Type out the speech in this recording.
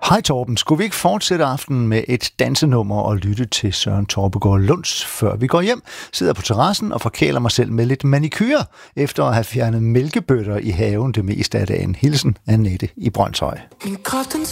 Hej Torben, skulle vi ikke fortsætte aftenen med et dansenummer og lytte til Søren Torpegaard Lunds, før vi går hjem? Sidder på terrassen og forkæler mig selv med lidt manikyre, efter at have fjernet mælkebøtter i haven det meste af dagen. Hilsen Annette i Brønshøj. Min krop den